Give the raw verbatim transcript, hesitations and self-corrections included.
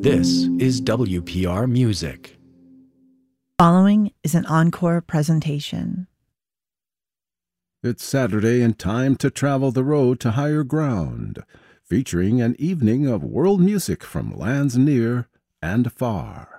This is W P R Music. Following is an encore presentation. It's Saturday and time to travel the road to higher ground, featuring an evening of world music from lands near and far.